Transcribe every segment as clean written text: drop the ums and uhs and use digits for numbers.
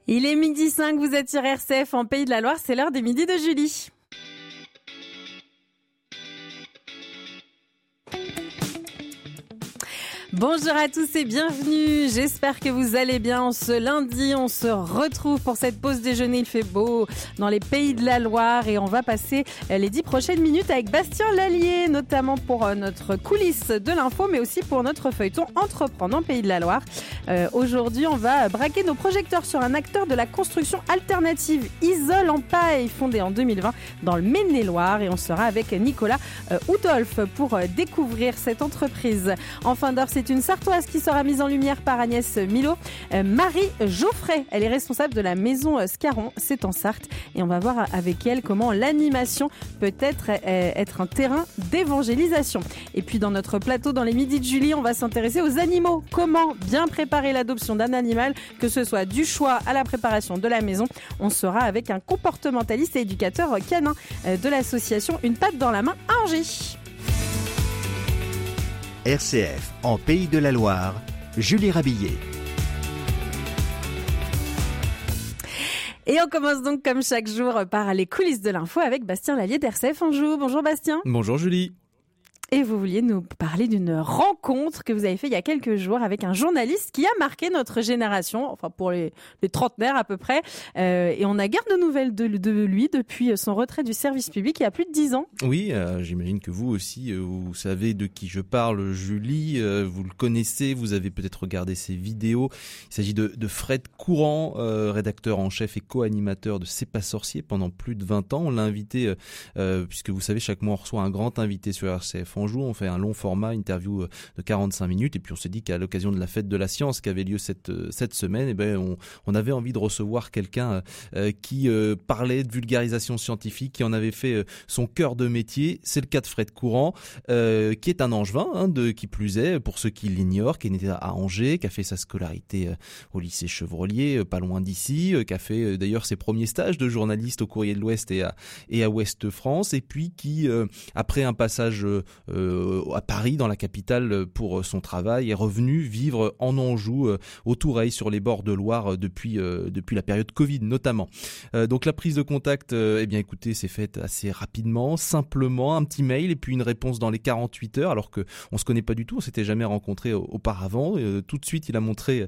Il est 12h05, vous êtes sur RCF en Pays de la Loire, c'est l'heure des midis de Julie. Bonjour à tous et bienvenue, j'espère que vous allez bien. Ce lundi, on se retrouve pour cette pause déjeuner, il fait beau dans les Pays de la Loire et on va passer les 10 prochaines minutes avec Bastien Lallier, notamment pour notre coulisse de l'info, mais aussi pour notre feuilleton Entreprendre Pays de la Loire. Aujourd'hui, on va braquer nos projecteurs sur un acteur de la construction alternative, Isole en Paille, fondé en 2020 dans le Maine-et-Loire, et on sera avec Nicolas Oudolphe pour découvrir cette entreprise. En fin d'heure, c'est une Sartoise qui sera mise en lumière par Agnès Milot. Marie Geoffrey, elle est responsable de la maison Scarron, c'est en Sarthe, et on va voir avec elle comment l'animation peut être un terrain d'évangélisation. Et puis dans notre plateau, dans les midis de Julie, on va s'intéresser aux animaux. Comment bien préparer l'adoption d'un animal, que ce soit du choix à la préparation de la maison. On sera avec un comportementaliste et éducateur canin de l'association Une patte dans la main à Angers. RCF en Pays de la Loire, Julie Rabillet. Et on commence donc comme chaque jour par les coulisses de l'info avec Bastien Lallier d'RCF Anjou. Bonjour Bastien. Bonjour Julie. Et vous vouliez nous parler d'une rencontre que vous avez fait il y a quelques jours avec un journaliste qui a marqué notre génération, enfin pour les trentenaires à peu près. Et on a garde de nouvelles de lui depuis son retrait du service public il y a plus de 10 ans. Oui, j'imagine que vous aussi, vous savez de qui je parle, Julie. Vous le connaissez, vous avez peut-être regardé ses vidéos. Il s'agit de Fred Courant, rédacteur en chef et co-animateur de C'est pas sorcier pendant plus de 20 ans. On l'a invité, puisque vous savez, chaque mois on reçoit un grand invité sur RCF Anjou, on fait un long format, interview de 45 minutes, et puis on s'est dit qu'à l'occasion de la fête de la science qui avait lieu cette semaine, eh ben on avait envie de recevoir quelqu'un qui parlait de vulgarisation scientifique, qui en avait fait son cœur de métier. C'est le cas de Fred Courant, qui est un Angevin, qui plus est, pour ceux qui l'ignorent, qui est né à Angers, qui a fait sa scolarité au lycée Chevrolier, pas loin d'ici, qui a fait d'ailleurs ses premiers stages de journaliste au Courrier de l'Ouest et à Ouest France, et puis qui, après un passage à Paris, dans la capitale, pour son travail, est revenu vivre en Anjou, au Toureil, sur les bords de Loire, depuis la période Covid notamment. Donc la prise de contact, eh bien écoutez, s'est faite assez rapidement, simplement, un petit mail et puis une réponse dans les 48 heures, alors que on se connaît pas du tout, on s'était jamais rencontrés auparavant. Tout de suite, il a montré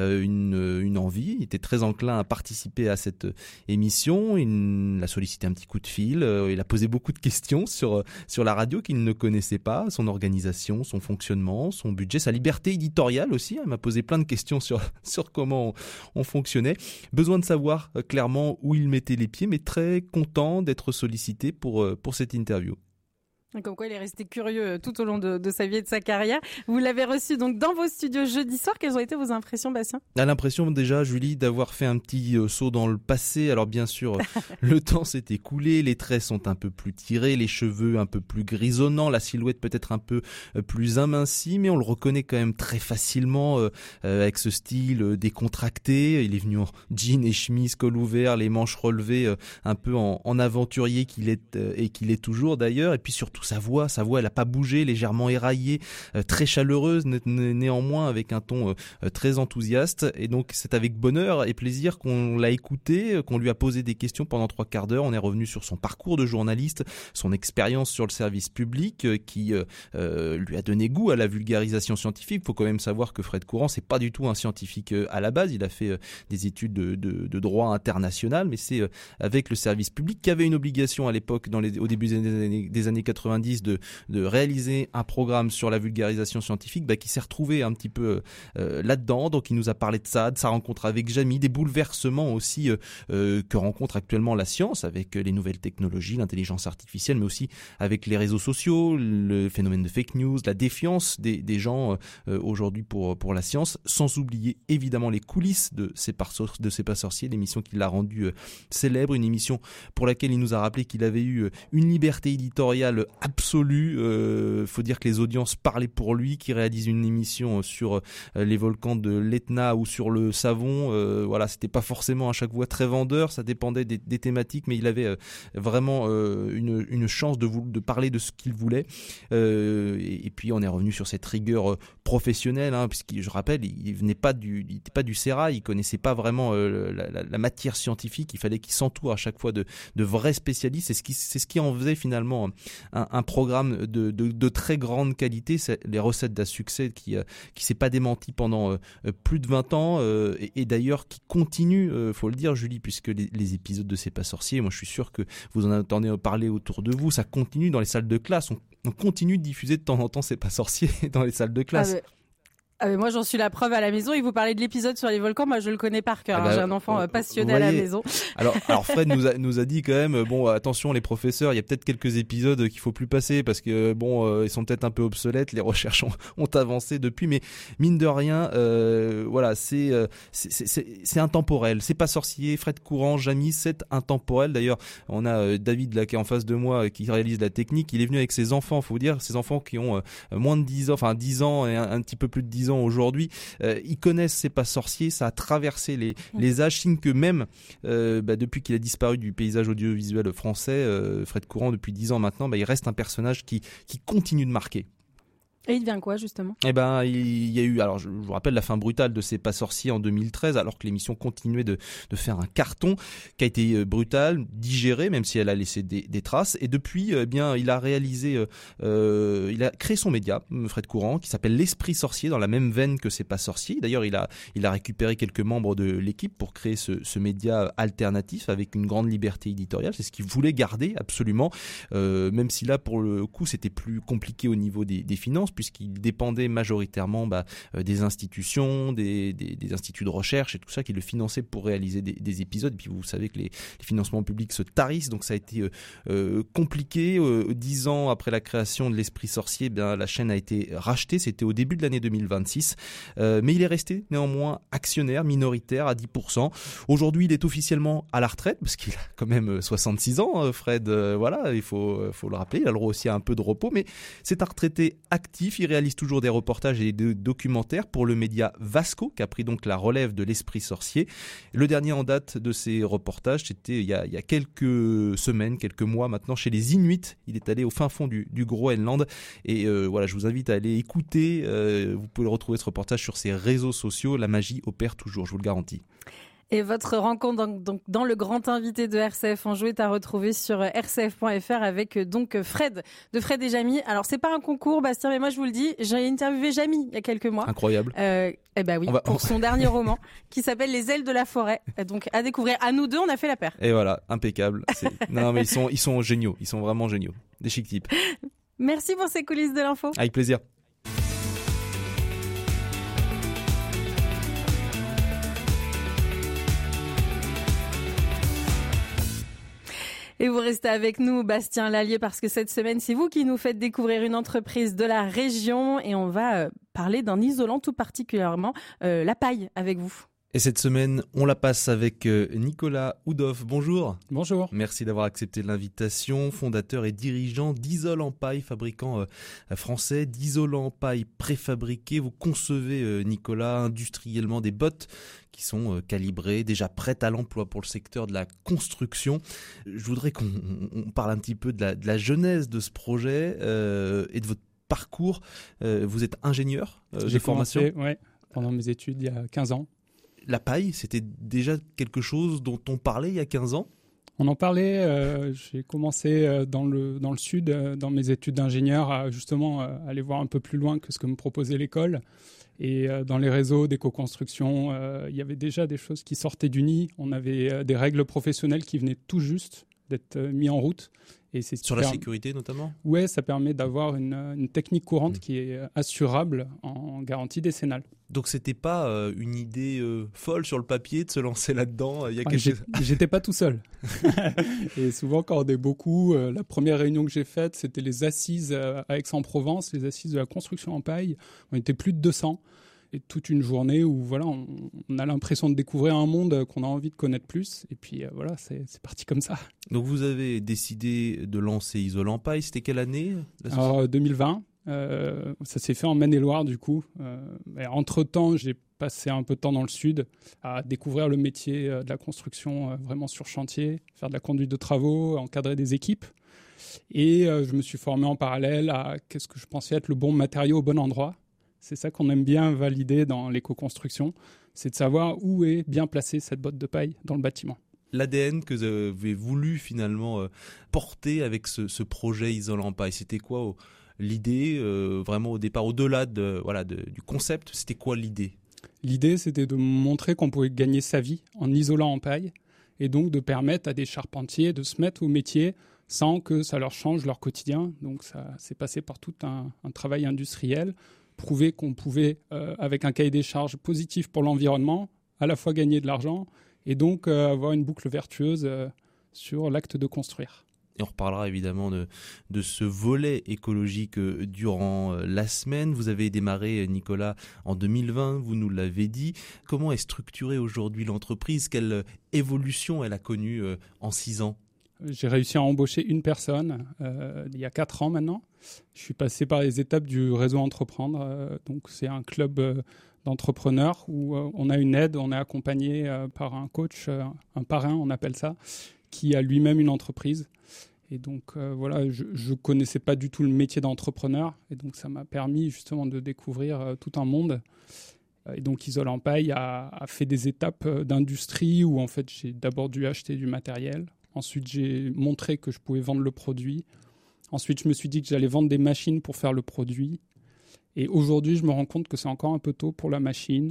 une envie, il était très enclin à participer à cette émission. Il a sollicité un petit coup de fil, il a posé beaucoup de questions sur la radio qu'il ne connaissait pas, son organisation, son fonctionnement, son budget, sa liberté éditoriale aussi. Il m'a posé plein de questions sur comment on fonctionnait. Besoin de savoir clairement où il mettait les pieds, mais très content d'être sollicité pour cette interview. Comme quoi il est resté curieux tout au long de sa vie et de sa carrière. Vous l'avez reçu donc dans vos studios jeudi soir. Quelles ont été vos impressions, Bastien ? On a l'impression déjà, Julie, d'avoir fait un petit saut dans le passé. Alors bien sûr, le temps s'est écoulé, les traits sont un peu plus tirés, les cheveux un peu plus grisonnants, la silhouette peut-être un peu plus amincie, mais on le reconnaît quand même très facilement avec ce style décontracté. Il est venu en jean et chemise, col ouvert, les manches relevées, un peu en aventurier qu'il est et qu'il est toujours d'ailleurs. Et puis surtout sa voix, elle a pas bougé, légèrement éraillée, très chaleureuse néanmoins, avec un ton très enthousiaste. Et donc c'est avec bonheur et plaisir qu'on l'a écouté, qu'on lui a posé des questions pendant 3 quarts d'heure. On est revenu sur son parcours de journaliste, son expérience sur le service public, qui lui a donné goût à la vulgarisation scientifique. Il faut quand même savoir que Fred Courant, c'est pas du tout un scientifique à la base. Il a fait des études de droit international, mais c'est avec le service public qui avait une obligation à l'époque, au début des années 90, de réaliser un programme sur la vulgarisation scientifique, qui s'est retrouvé un petit peu là-dedans. Donc il nous a parlé de ça, de sa rencontre avec Jamy, des bouleversements aussi que rencontre actuellement la science avec les nouvelles technologies, l'intelligence artificielle, mais aussi avec les réseaux sociaux, le phénomène de fake news, la défiance des gens aujourd'hui pour la science, sans oublier évidemment les coulisses de C'est pas sorcier, l'émission qui l'a rendu célèbre, une émission pour laquelle il nous a rappelé qu'il avait eu une liberté éditoriale absolu. Faut dire que les audiences parlaient pour lui, qui réalise une émission sur les volcans de l'Etna ou sur le savon. Voilà, c'était pas forcément à chaque fois très vendeur, ça dépendait des thématiques, mais il avait vraiment une chance de parler de ce qu'il voulait. Et puis on est revenu sur cette rigueur professionnelle, puisque je rappelle, il n'était pas du sérail, il connaissait pas vraiment la matière scientifique. Il fallait qu'il s'entoure à chaque fois de vrais spécialistes. C'est ce qui en faisait finalement un programme de très grande qualité. C'est les recettes d'un succès qui s'est pas démenti pendant plus de 20 ans et d'ailleurs qui continue, faut le dire Julie, puisque les épisodes de C'est pas sorcier, moi je suis sûr que vous en entendez parler autour de vous, ça continue dans les salles de classe, on continue de diffuser de temps en temps C'est pas sorcier dans les salles de classe. Mais moi j'en suis la preuve à la maison, et vous parlez de l'épisode sur les volcans, moi je le connais par cœur, j'ai un enfant passionné à la maison. Alors Fred nous a dit quand même, attention les professeurs, il y a peut-être quelques épisodes qu'il faut plus passer parce que ils sont peut-être un peu obsolètes, les recherches ont avancé depuis, mais mine de rien, c'est intemporel. C'est pas sorcier, Fred Courant, Jamy, c'est intemporel. D'ailleurs, on a David là qui est en face de moi qui réalise la technique, il est venu avec ses enfants, faut vous dire, ses enfants qui ont moins de 10 ans, enfin 10 ans et un petit peu plus de 10 ans aujourd'hui, ils connaissent C'est pas sorcier, ça a traversé les âges, signe que même depuis qu'il a disparu du paysage audiovisuel français, Fred Courant depuis 10 ans maintenant, il reste un personnage qui continue de marquer. Et il devient quoi justement ? Il y a eu, alors je vous rappelle la fin brutale de C'est pas sorcier en 2013, alors que l'émission continuait de faire un carton qui a été brutal, digéré, même si elle a laissé des traces. Et depuis, il a réalisé, il a créé son média, Fred Courant, qui s'appelle L'Esprit Sorcier, dans la même veine que C'est pas sorcier. D'ailleurs, il a récupéré quelques membres de l'équipe pour créer ce média alternatif avec une grande liberté éditoriale. C'est ce qu'il voulait garder absolument, même si là, pour le coup, c'était plus compliqué au niveau des finances, puisqu'il dépendait majoritairement des institutions, des instituts de recherche et tout ça qui le finançaient pour réaliser des épisodes. Et puis vous savez que les financements publics se tarissent, donc ça a été compliqué. 10 ans après la création de L'Esprit Sorcier, la chaîne a été rachetée, c'était au début de l'année 2026, mais il est resté néanmoins actionnaire minoritaire à 10%. Aujourd'hui, il est officiellement à la retraite, parce qu'il a quand même 66 ans, Fred, il faut le rappeler, il a le droit aussi à un peu de repos, mais c'est un retraité actif. Il réalise toujours des reportages et des documentaires pour le média Vasco, qui a pris donc la relève de L'Esprit Sorcier. Le dernier en date de ces reportages, c'était il y a quelques semaines, quelques mois maintenant, chez les Inuits. Il est allé au fin fond du Groenland. Et je vous invite à aller écouter. Vous pouvez retrouver ce reportage sur ses réseaux sociaux. La magie opère toujours, je vous le garantis. Et votre rencontre dans le grand invité de RCF Anjou est à retrouver sur rcf.fr avec Fred et Jamy. Alors c'est pas un concours, Bastien, mais moi je vous le dis, j'ai interviewé Jamy il y a quelques mois. Incroyable. Pour son dernier roman qui s'appelle Les ailes de la forêt. Donc à découvrir. À nous deux, on a fait la paire. Et voilà, impeccable. Non mais ils sont géniaux, ils sont vraiment géniaux. Des chic types. Merci pour ces coulisses de l'info. Avec plaisir. Et vous restez avec nous, Bastien Lallier, parce que cette semaine, c'est vous qui nous faites découvrir une entreprise de la région et on va parler d'un isolant tout particulièrement, la paille, avec vous. Et cette semaine, on la passe avec Nicolas Oudov. Bonjour. Bonjour. Merci d'avoir accepté l'invitation. Fondateur et dirigeant d'Isole en paille, fabricant français d'isolants en paille préfabriqués. Vous concevez, Nicolas, industriellement des bottes qui sont calibrées, déjà prêtes à l'emploi pour le secteur de la construction. Je voudrais qu'on parle un petit peu de la genèse de ce projet et de votre parcours. Vous êtes ingénieur de formation. J'ai commencé, pendant mes études il y a 15 ans. La paille, c'était déjà quelque chose dont on parlait il y a 15 ans ? On en parlait, j'ai commencé dans le sud, dans mes études d'ingénieur, à justement aller voir un peu plus loin que ce que me proposait l'école. Et dans les réseaux d'éco-construction, il y avait déjà des choses qui sortaient du nid. On avait des règles professionnelles qui venaient tout juste d'être mis en route. Et c'est sur la sécurité notamment ? Oui, ça permet d'avoir une technique courante qui est assurable en garantie décennale. Donc c'était pas une idée folle sur le papier de se lancer là-dedans J'étais pas tout seul. Et souvent quand on est beaucoup, la première réunion que j'ai faite, c'était les assises à Aix-en-Provence, les assises de la construction en paille. On était plus de 200. et toute une journée où voilà, on a l'impression de découvrir un monde qu'on a envie de connaître plus. Et puis voilà, c'est parti comme ça. Donc vous avez décidé de lancer Isolant Paille. C'était quelle année? Alors 2020. Ça s'est fait en Maine-et-Loire du coup. Entre-temps, j'ai passé un peu de temps dans le sud à découvrir le métier de la construction vraiment sur chantier, faire de la conduite de travaux, encadrer des équipes. Et je me suis formé en parallèle à qu'est-ce que je pensais être le bon matériau au bon endroit. C'est ça qu'on aime bien valider dans l'éco-construction, c'est de savoir où est bien placée cette botte de paille dans le bâtiment. L'ADN que vous avez voulu finalement porter avec ce projet Isolant Paille, c'était quoi l'idée vraiment au départ, au-delà du concept, c'était quoi l'idée? L'idée, c'était de montrer qu'on pouvait gagner sa vie en isolant en paille et donc de permettre à des charpentiers de se mettre au métier sans que ça leur change leur quotidien. Donc ça s'est passé par tout un travail industriel, prouver qu'on pouvait, avec un cahier des charges positif pour l'environnement, à la fois gagner de l'argent et donc avoir une boucle vertueuse sur l'acte de construire. Et on reparlera évidemment de ce volet écologique durant la semaine. Vous avez démarré, Nicolas, en 2020, vous nous l'avez dit. Comment est structurée aujourd'hui l'entreprise? Quelle évolution elle a connue en 6 ans? J'ai réussi à embaucher une personne il y a 4 ans maintenant. Je suis passé par les étapes du réseau Entreprendre. Donc c'est un club d'entrepreneurs où on a une aide, on est accompagné par un coach, un parrain on appelle ça, qui a lui-même une entreprise. Et donc voilà, je ne connaissais pas du tout le métier d'entrepreneur. Et donc ça m'a permis justement de découvrir tout un monde. Et donc Isolant Paille a fait des étapes d'industrie où en fait j'ai d'abord dû acheter du matériel. Ensuite j'ai montré que je pouvais vendre le produit. Ensuite je me suis dit que j'allais vendre des machines pour faire le produit. Et aujourd'hui je me rends compte que c'est encore un peu tôt pour la machine.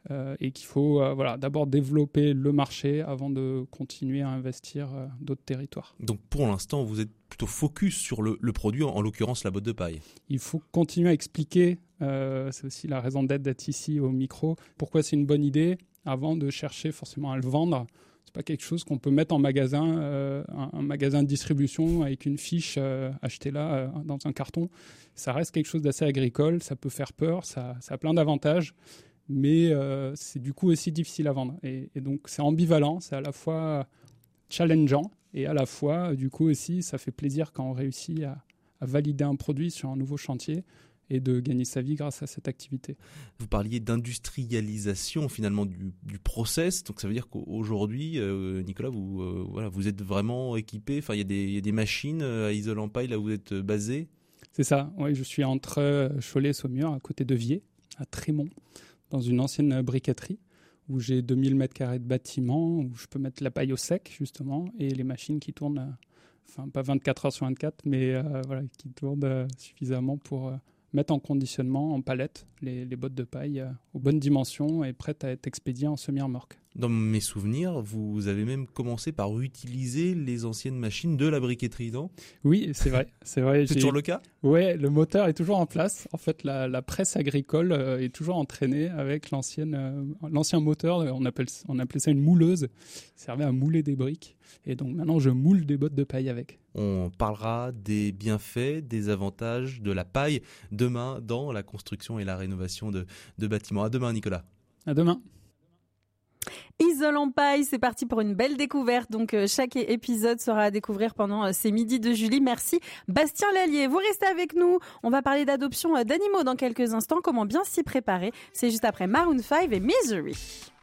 Et qu'il faut d'abord développer le marché avant de continuer à investir d'autres territoires. Donc pour l'instant, vous êtes plutôt focus sur le produit, en l'occurrence la botte de paille. Il faut continuer à expliquer, c'est aussi la raison d'être ici au micro, pourquoi c'est une bonne idée avant de chercher forcément à le vendre. C'est pas quelque chose qu'on peut mettre en magasin, un magasin de distribution avec une fiche, achetez-la dans un carton. Ça reste quelque chose d'assez agricole, ça peut faire peur, ça a plein d'avantages. Mais c'est du coup aussi difficile à vendre. Et donc c'est ambivalent, c'est à la fois challengeant et à la fois du coup aussi ça fait plaisir quand on réussit à valider un produit sur un nouveau chantier et de gagner sa vie grâce à cette activité. Vous parliez d'industrialisation finalement du process, donc ça veut dire qu'aujourd'hui, Nicolas, vous êtes vraiment équipé, enfin il y a des machines à Isolant Paille là où vous êtes basé? C'est ça, oui, je suis entre Cholet-Saumur à côté de Viers, à Trémont, dans une ancienne briqueterie où j'ai 2000 m² de bâtiment, où je peux mettre la paille au sec, justement, et les machines qui tournent, pas 24 heures sur 24, mais qui tournent suffisamment pour mettre en conditionnement, en palette, les bottes de paille aux bonnes dimensions et prêtes à être expédiées en semi-remorque. Dans mes souvenirs, vous avez même commencé par utiliser les anciennes machines de la briqueterie, non? Oui, c'est vrai. C'est toujours le cas? Oui, le moteur est toujours en place. En fait, la presse agricole est toujours entraînée avec l'ancien moteur. On appelait ça une mouleuse. Il servait à mouler des briques. Et donc maintenant, je moule des bottes de paille avec. On parlera des bienfaits, des avantages de la paille demain dans la construction et la rénovation de bâtiments. À demain, Nicolas. À demain. Isolant Paille, c'est parti pour une belle découverte. Donc chaque épisode sera à découvrir pendant ces midis de Julie. Merci Bastien Lallier. Vous restez avec nous. On va parler d'adoption d'animaux dans quelques instants. Comment bien s'y préparer? C'est juste après Maroon 5 et Misery.